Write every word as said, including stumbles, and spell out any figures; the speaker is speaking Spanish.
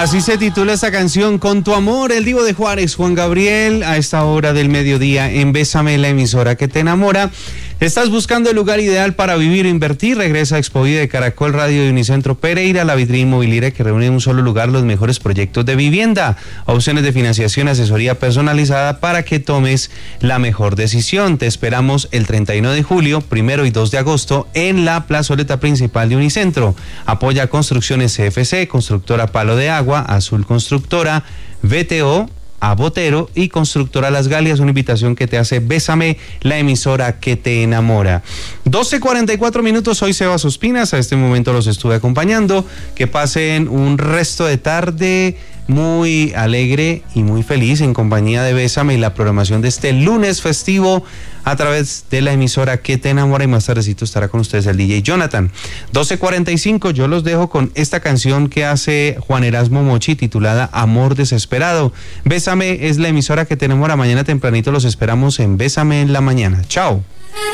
Así se titula esta canción, Con tu amor, el Divo de Juárez, Juan Gabriel, a esta hora del mediodía en Bésame, la emisora que te enamora. ¿Estás buscando el lugar ideal para vivir o invertir? Regresa a Expovida de Caracol Radio de Unicentro Pereira, la vitrina inmobiliaria que reúne en un solo lugar los mejores proyectos de vivienda, opciones de financiación, asesoría personalizada para que tomes la mejor decisión. Te esperamos el treinta y uno de julio, primero y dos de agosto en la plazoleta principal de Unicentro. Apoya Construcciones C F C, Constructora Palo de Agua, Azul Constructora, V T O, a Botero y Constructora Las Galias, una invitación que te hace Bésame, la emisora que te enamora. doce cuarenta y cuatro minutos, soy Sebas Ospinas, a este momento los estuve acompañando. Que pasen un resto de tarde muy alegre y muy feliz en compañía de Bésame y la programación de este lunes festivo a través de la emisora que te enamora, y más tardecito estará con ustedes el D J Jonathan. doce cuarenta y cinco, yo los dejo con esta canción que hace Juan Erasmo Mochi titulada Amor Desesperado. Bésame es la emisora que te enamora. Mañana tempranito los esperamos en Bésame en la mañana. Chao.